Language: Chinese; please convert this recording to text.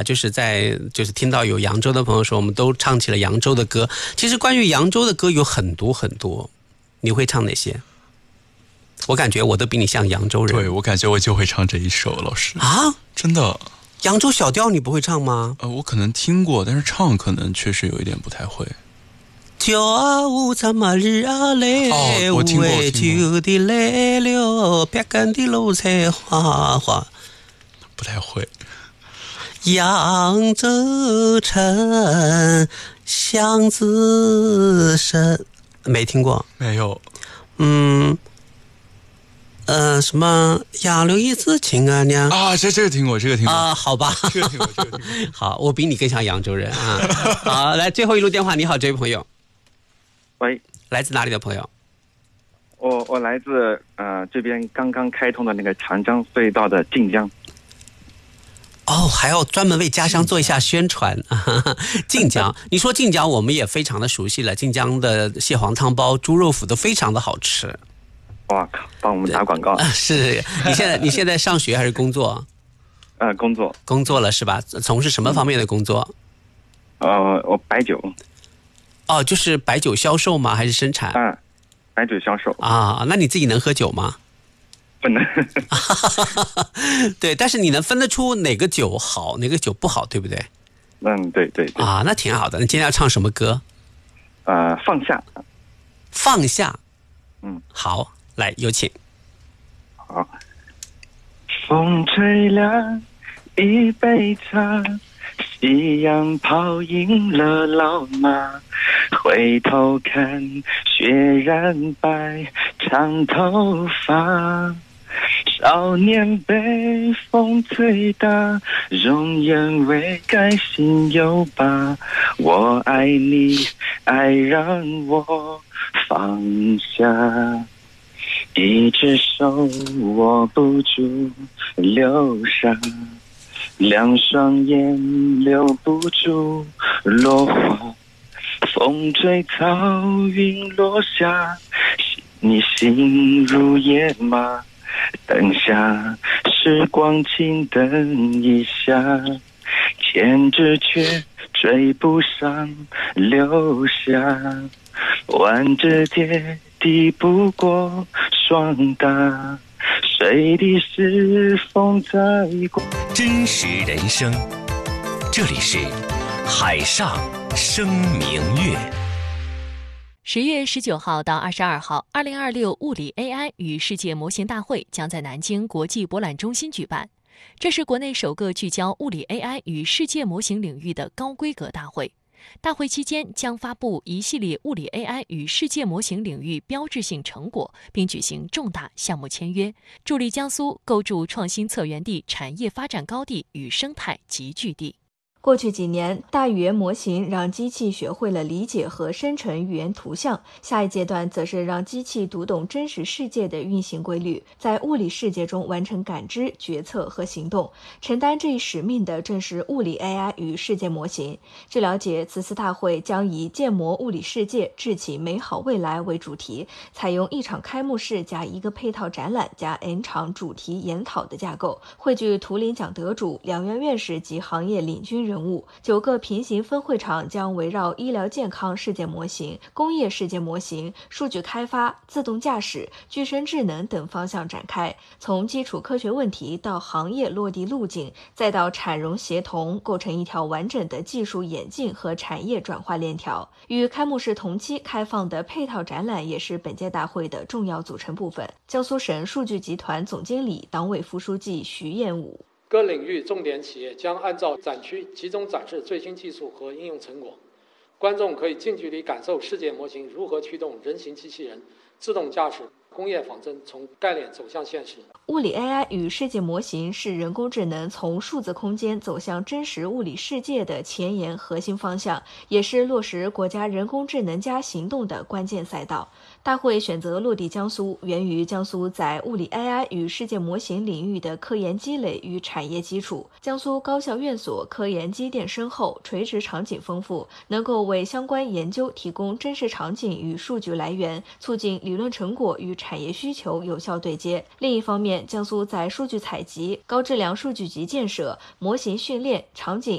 就是听到有扬州的朋友说，我们都唱起了扬州的歌。其实关于扬州的歌有很多很多，你会唱哪些？我感觉我都比你像扬州人。 对，我感觉我就会唱这一首，老师啊， 真的。 扬州小调你不会唱吗？ 我可能听过，但是唱可能确实有一点不太会。 酒啊乌怎么日啊嘞， 我听过酒的来了，别干的楼菜花花， 不太会。 扬州城巷子深，没听过？ 没有。 什么杨柳依枝情啊娘啊，这个听过，这个听过啊，好吧， 这个听过，这个听过。 好，我比你更像扬州人啊。好，来最后一路电话，你好，这位朋友。 喂， 来自哪里的朋友？ 我来自这边刚刚开通的那个长江隧道的晋江。 哦，还要专门为家乡做一下宣传。晋江，你说晋江，我们也非常的熟悉了。晋江的蟹黄汤包、猪肉脯都非常的好吃。 哇靠，帮我们打广告。 是你现在上学还是工作？ 工作了是吧？从事什么方面的工作？ 我白酒。 哦，就是白酒销售吗？还是生产？ 白酒销售啊。那你自己能喝酒吗？ 不能。 对，但是你能分得出哪个酒好，哪个酒不好，对不对？ 对。 啊，那挺好的。你今天要唱什么歌？ 放下。 放下。好，来有请。 好。风吹凉一杯茶，夕阳泡赢了老马，回头看雪染白长头发，少年被风吹大，容颜未改心有疤，我爱你，爱让我放下，一只手握不住流沙，两双眼留不住落花，风吹草云落下，你心如野马，等下时光静等一下，千只却追不上留下，万只蝶抵不过霜打，水滴是风在过。 真实人生，这里是海上生明月。 10月19号到22号，2026物理 AI 与世界模型大会将在南京国际博览中心举办。这是国内首个聚焦物理 AI 与世界模型领域的高规格大会。大会期间将发布一系列物理 AI 与世界模型领域标志性成果，并举行重大项目签约，助力江苏构筑创新策源地、产业发展高地与生态集聚地。 过去几年，大语言模型让机器学会了理解和生成语言图像，下一阶段则是让机器读懂真实世界的运行规律，在物理世界中完成感知、决策和行动。承担这一使命的正是物理 AI 与世界模型。据了解，此次大会将以建模物理世界，智起美好未来为主题，采用一场开幕式加一个配套展览加 N 场主题研讨的架构，汇聚图灵奖得主、两院院士及行业领军人物。9个平行分会场将围绕医疗健康世界模型、工业世界模型、数据开发、自动驾驶、具身智能等方向展开，从基础科学问题到行业落地路径，再到产融协同，构成一条完整的技术演进和产业转化链条。与开幕式同期开放的配套展览也是本届大会的重要组成部分。江苏省数据集团总经理、党委副书记徐彦武。 各领域重点企业将按照展区集中展示最新技术和应用成果，观众可以近距离感受世界模型如何驱动人形机器人、自动驾驶、工业仿真从概念走向现实。 物理 AI 与世界模型是人工智能从数字空间走向真实物理世界的前沿核心方向，也是落实国家人工智能加行动的关键赛道。大会选择落地江苏，源于江苏在物理 AI 与世界模型领域的科研积累与产业基础。江苏高校院所科研积淀深厚，垂直场景丰富，能够为相关研究提供真实场景与数据来源，促进理论成果与产业需求有效对接。另一方面，江苏在数据采集、高质量数据集建设、模型训练、场景